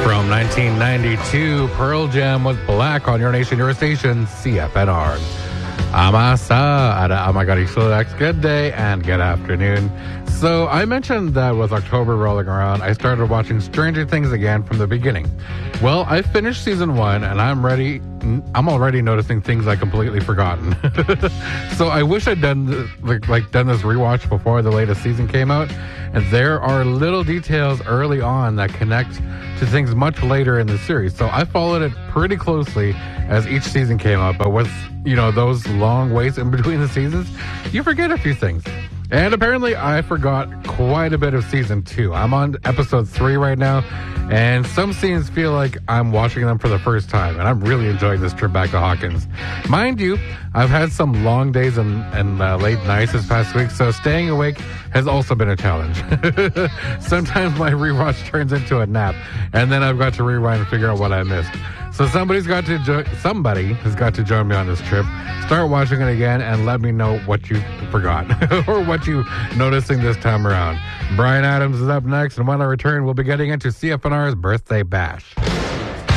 From 1992, Pearl Jam was Black on Your Nation, Your Station, CFNR. Amasa, oh my God, good day and good afternoon. So I mentioned that with October rolling around, I started watching Stranger Things again from the beginning. Well, I finished season 1 and I'm already noticing things I completely forgotten. So I wish I'd done this rewatch before the latest season came out. And there are little details early on that connect to things much later in the series. So I followed it pretty closely as each season came out. But with, those long waits in between the seasons, you forget a few things. And apparently I forgot quite a bit of season 2. I'm on episode 3 right now, and some scenes feel like I'm watching them for the first time, and I'm really enjoying this trip back to Hawkins. Mind you, I've had some long days and late nights this past week, so staying awake has also been a challenge. Sometimes my rewatch turns into a nap, and then I've got to rewind and figure out what I missed. So somebody has got to join me on this trip. Start watching it again and let me know what you forgot or what you noticing this time around. Brian Adams is up next, and when I return, we'll be getting into CFNR's Birthday Bash.